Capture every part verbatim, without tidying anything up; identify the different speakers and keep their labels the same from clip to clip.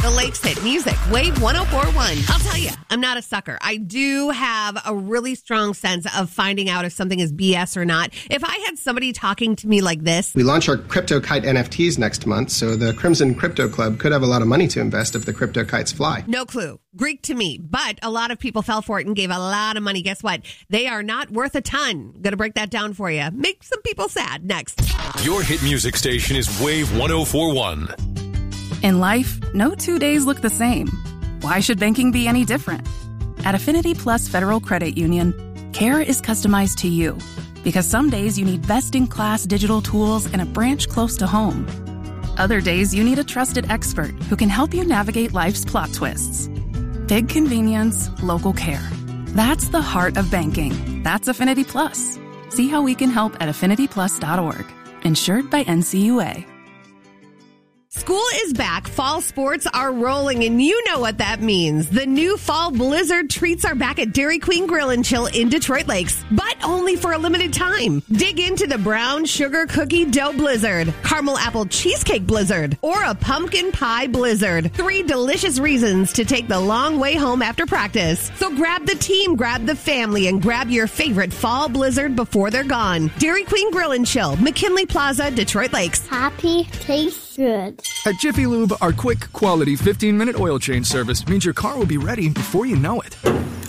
Speaker 1: The Lakes Hit Music, Wave one oh four point one. I'll tell you, I'm not a sucker. I do have a really strong sense of finding out if something is B S or not. If I had somebody talking to me like this.
Speaker 2: We launch our CryptoKite N F Ts next month, so the Crimson Crypto Club could have a lot of money to invest if the crypto kites fly.
Speaker 1: No clue. Greek to me, but a lot of people fell for it and gave a lot of money. Guess what? They are not worth a ton. Going to break that down for you. Make some people sad. Next.
Speaker 3: Your hit music station is Wave one oh four point one.
Speaker 4: In life, no two days look the same. Why should banking be any different? At Affinity Plus Federal Credit Union, care is customized to you. Because some days you need best-in-class digital tools and a branch close to home. Other days you need a trusted expert who can help you navigate life's plot twists. Big convenience, local care. That's the heart of banking. That's Affinity Plus. See how we can help at affinity plus dot org. Insured by N C U A.
Speaker 1: School is back, fall sports are rolling, and you know what that means. The new fall blizzard treats are back at Dairy Queen Grill and Chill in Detroit Lakes, but only for a limited time. Dig into the brown sugar cookie dough blizzard, caramel apple cheesecake blizzard, or a pumpkin pie blizzard. Three delicious reasons to take the long way home after practice. So grab the team, grab the family, and grab your favorite fall blizzard before they're gone. Dairy Queen Grill and Chill, McKinley Plaza, Detroit Lakes.
Speaker 5: Happy, tastes good.
Speaker 6: At Jiffy Lube, our quick, quality fifteen-minute oil change service means your car will be ready before you know it.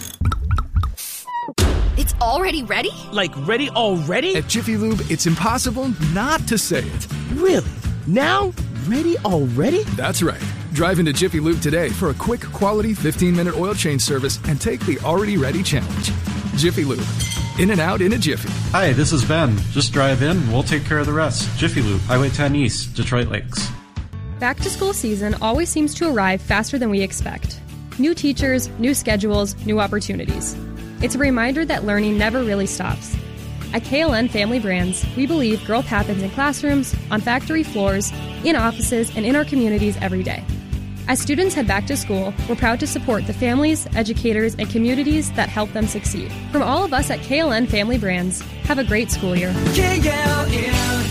Speaker 7: It's already ready?
Speaker 8: Like ready already?
Speaker 6: At Jiffy Lube, it's impossible not to say it.
Speaker 8: Really? Now? Ready already?
Speaker 6: That's right. Drive into Jiffy Lube today for a quick, quality fifteen-minute oil change service and take the already ready challenge. Jiffy Lube. In and out in a jiffy.
Speaker 9: Hi, this is Ben. Just drive in, we'll take care of the rest. Jiffy Lube, Highway ten East, Detroit Lakes.
Speaker 10: Back to school season always seems to arrive faster than we expect. New teachers, new schedules, new opportunities. It's a reminder that learning never really stops. At K L N Family Brands, we believe growth happens in classrooms, on factory floors, in offices, and in our communities every day. As students head back to school, we're proud to support the families, educators, and communities that help them succeed. From all of us at K L N Family Brands, have a great school year.
Speaker 11: K L N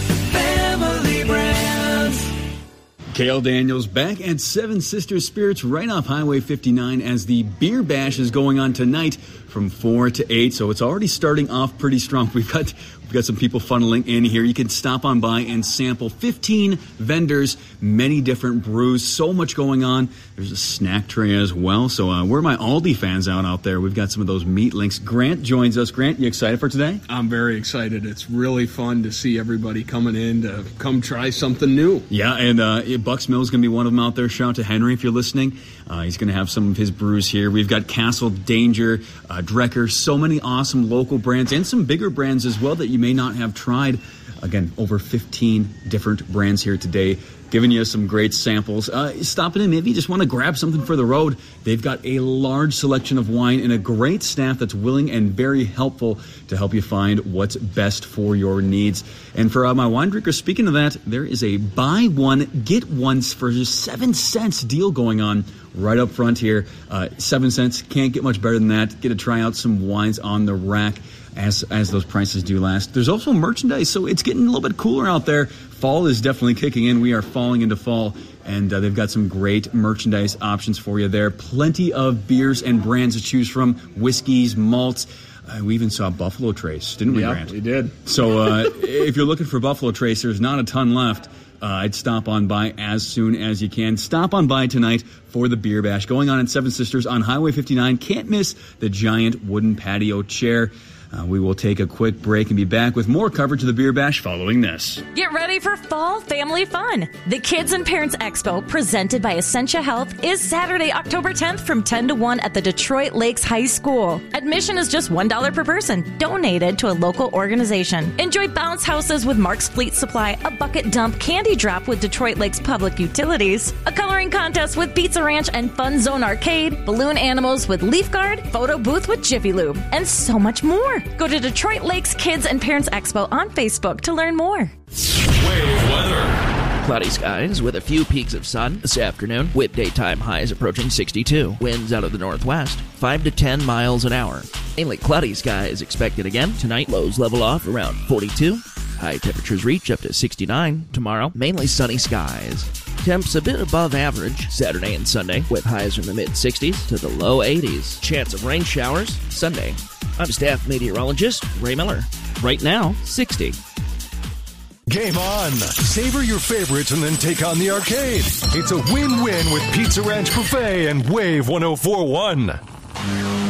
Speaker 11: Family Brands.
Speaker 12: Cale Daniels back at Seven Sisters Spirits right off Highway fifty-nine as the Beer Bash is going on tonight from four to eight. So it's already starting off pretty strong. We've got we've got some people funneling in here. You can stop on by and sample fifteen vendors, many different brews, so much going on. There's a snack tray as well. So uh, where are my Aldi fans out out there? We've got some of those meat links. Grant joins us. Grant, you excited for today?
Speaker 13: I'm very excited. It's really fun to see everybody coming in to come try something new.
Speaker 12: Yeah, and uh, Bucks Mill is going to be one of them out there. Shout out to Henry if you're listening. Uh, he's going to have some of his brews here. We've got Castle Danger, uh, Drecker, so many awesome local brands and some bigger brands as well that you may not have tried. Again, over fifteen different brands here today, giving you some great samples. Uh, stopping in, maybe you just want to grab something for the road. They've got a large selection of wine and a great staff that's willing and very helpful to help you find what's best for your needs. And for uh, my wine drinkers, speaking of that, there is a buy one, get one for just seven cents deal going on right up front here. Uh, seven cents, can't get much better than that. Get to try out some wines on the rack as as those prices do last. There's also merchandise, so it's getting a little bit cooler out there. Fall is definitely kicking in. We are falling into fall, and uh, they've got some great merchandise options for you there. Plenty of beers and brands to choose from, whiskeys, malts. Uh, we even saw Buffalo Trace, didn't we,
Speaker 13: yeah,
Speaker 12: Grant?
Speaker 13: we did.
Speaker 12: So uh, if you're looking for Buffalo Trace, there's not a ton left. Uh, I'd stop on by as soon as you can. Stop on by tonight for the Beer Bash going on at Seven Sisters on Highway fifty-nine. Can't miss the giant wooden patio chair. Uh, we will take a quick break and be back with more coverage of the Beer Bash following this.
Speaker 14: Get ready for fall family fun. The Kids and Parents Expo, presented by Essentia Health, is Saturday, October tenth from ten to one at the Detroit Lakes High School. Admission is just one dollar per person, donated to a local organization. Enjoy bounce houses with Mark's Fleet Supply, a bucket dump candy drop with Detroit Lakes Public Utilities, a coloring contest with Pizza Ranch and Fun Zone Arcade, balloon animals with Leaf Guard, photo booth with Jiffy Lube, and so much more. Go to Detroit Lakes Kids and Parents Expo on Facebook to learn more.
Speaker 3: Wave weather.
Speaker 15: Cloudy skies with a few peaks of sun this afternoon, with daytime highs approaching sixty-two. Winds out of the northwest, five to ten miles an hour. Mainly cloudy skies expected again. Tonight, lows level off around forty-two. High temperatures reach up to sixty-nine. Tomorrow, mainly sunny skies. Temps a bit above average Saturday and Sunday, with highs in the mid-sixties to the low eighties. Chance of rain showers Sunday. I'm staff meteorologist Ray Miller. Right now, sixty.
Speaker 3: Game on. Savor your favorites and then take on the arcade. It's a win-win with Pizza Ranch Buffet and Wave one oh four one.